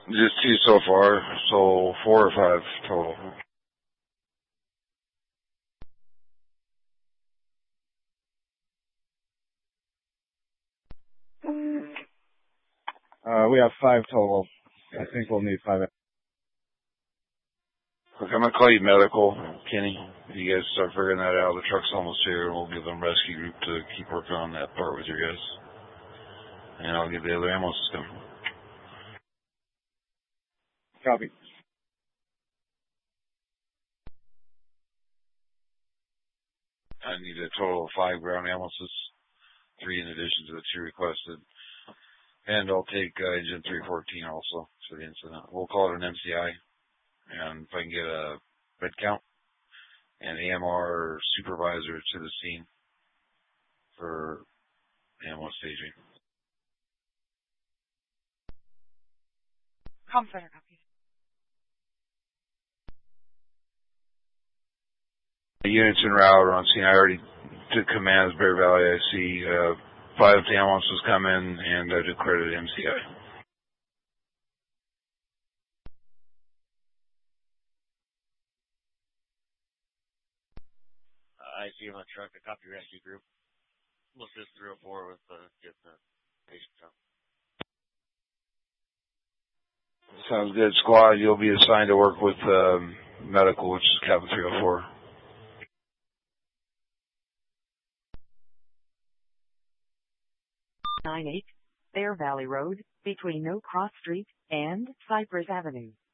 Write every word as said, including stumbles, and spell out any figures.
Just two so far, so four or five total. Uh, we have five total. I think we'll need five. Okay, I'm gonna call you medical, Kenny. If you guys start figuring that out, the truck's almost here, and we'll give them rescue group to keep working on that part with you guys. And I'll get the other ammo system. Copy. I need a total of five ground ammo systems, three in addition to the two requested. And I'll take uh, engine three fourteen also for the incident. We'll call it an M C I. And if I can get a bed count and A M R supervisor to the scene for ammo staging. Comforter copy. The units en route are on scene. I already took command of Bear Valley. I see uh, five ambulance was coming, and I declared it M C I. I see him on truck, a copy rescue group. We'll assist three oh four with uh, getting the patient out. Sounds good, squad. You'll be assigned to work with um, medical, which is Cabin three oh four. nine eight, Bear Valley Road, between No Cross Street and Cypress Avenue.